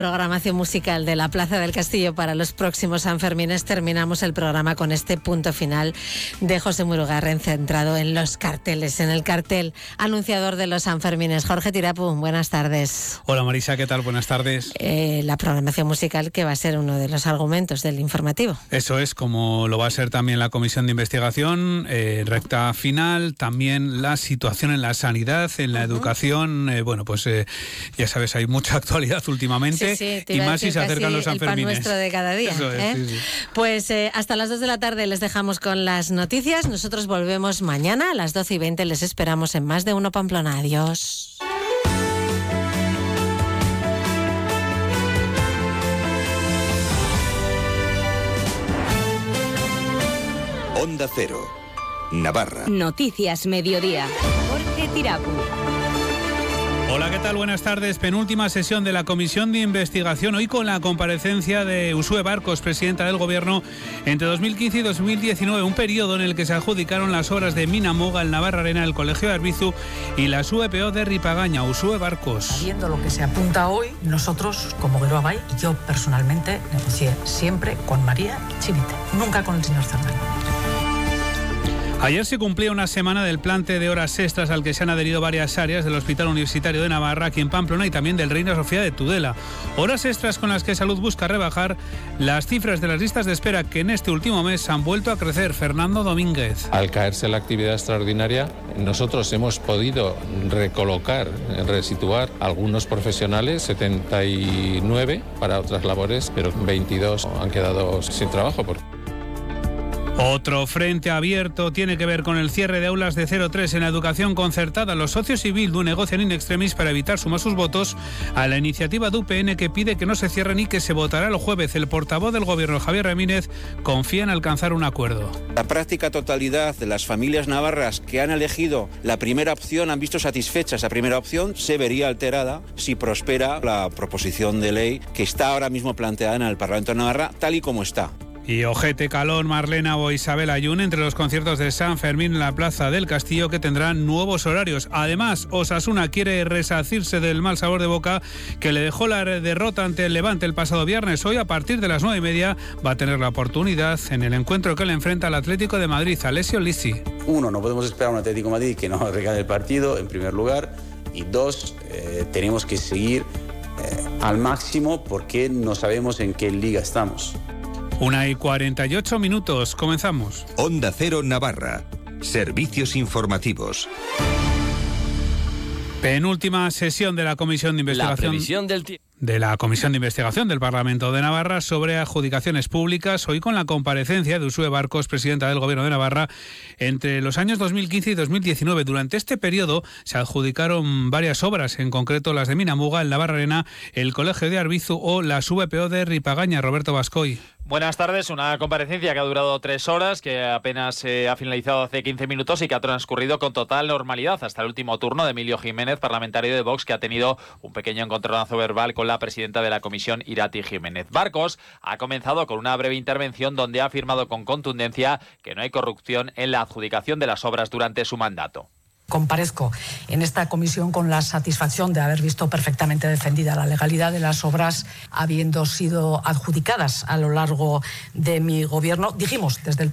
Programación musical de la Plaza del Castillo para los próximos Sanfermines. Terminamos el programa con este punto final de José Murugarren centrado en los carteles, en el cartel anunciador de los Sanfermines. Jorge Tirapu, buenas tardes. Hola Marisa, ¿qué tal? Buenas tardes. La programación musical que va a ser uno de los argumentos del informativo. Eso es, como lo va a ser también la comisión de investigación, recta final, también la situación en la sanidad, en la educación. Ya sabes, hay mucha actualidad últimamente. Sí, y más si se acercan los Sanfermines. El pan nuestro de cada día. Eso es, sí. Pues hasta las 2 de la tarde les dejamos con las noticias. Nosotros volvemos mañana a las 12:20. Les esperamos en Más de Uno Pamplona. Adiós. Onda Cero, Navarra. Noticias Mediodía. Jorge Tirapu. Hola, ¿qué tal? Buenas tardes. Penúltima sesión de la Comisión de Investigación, hoy con la comparecencia de Uxue Barcos, presidenta del Gobierno, entre 2015 y 2019, un periodo en el que se adjudicaron las obras de Minamoga, el Navarra-Arena, el Colegio de Arbizu y la VPO de Ripagaña. Uxue Barcos. Viendo lo que se apunta hoy, nosotros, como Geroa Bay, yo personalmente negocié siempre con María Chivite, nunca con el señor Cerdán. Ayer se cumplía una semana del plante de horas extras al que se han adherido varias áreas del Hospital Universitario de Navarra, aquí en Pamplona, y también del Reina Sofía de Tudela. Horas extras con las que Salud busca rebajar las cifras de las listas de espera que en este último mes han vuelto a crecer. Fernando Domínguez. Al caerse la actividad extraordinaria, nosotros hemos podido recolocar, resituar algunos profesionales, 79 para otras labores, pero 22 han quedado sin trabajo. Otro frente abierto tiene que ver con el cierre de aulas de 0-3 en la educación concertada. Los socios y Bildu negocian in extremis para evitar sumar sus votos a la iniciativa de UPN que pide que no se cierren y que se votará el jueves. El portavoz del Gobierno, Javier Ramírez, confía en alcanzar un acuerdo. La práctica totalidad de las familias navarras que han elegido la primera opción han visto satisfecha esa primera opción. Se vería alterada si prospera la proposición de ley que está ahora mismo planteada en el Parlamento de Navarra, tal y como está. Y Ojete, Calón, Marlena o Isabel Ayun entre los conciertos de San Fermín en la Plaza del Castillo, que tendrán nuevos horarios. Además, Osasuna quiere resarcirse del mal sabor de boca que le dejó la derrota ante el Levante el pasado viernes. Hoy, a partir de las 9:30, va a tener la oportunidad en el encuentro que le enfrenta al Atlético de Madrid, Alessio Lisi. Uno, no podemos esperar a un Atlético de Madrid que nos regale el partido, en primer lugar. Y dos, tenemos que seguir al máximo porque no sabemos en qué liga estamos. 1:48, comenzamos. Onda Cero Navarra. Servicios informativos. Penúltima sesión de la Comisión de Investigación. De la Comisión de Investigación del Parlamento de Navarra sobre adjudicaciones públicas, hoy con la comparecencia de Uxue Barcos, presidenta del Gobierno de Navarra, entre los años 2015 y 2019. Durante este periodo se adjudicaron varias obras, en concreto las de Minamuga, el Navarra-Arena, el Colegio de Arbizu o la VPO de Ripagaña. Roberto Bascoy. Buenas tardes, una comparecencia que ha durado 3 horas, que apenas ha finalizado hace 15 minutos y que ha transcurrido con total normalidad hasta el último turno de Emilio Jiménez, parlamentario de Vox, que ha tenido un pequeño encontronazo verbal con la presidenta de la comisión, Irati Jiménez. Barcos ha comenzado con una breve intervención donde ha afirmado con contundencia que no hay corrupción en la adjudicación de las obras durante su mandato. Comparezco en esta comisión con la satisfacción de haber visto perfectamente defendida la legalidad de las obras habiendo sido adjudicadas a lo largo de mi gobierno. Dijimos desde el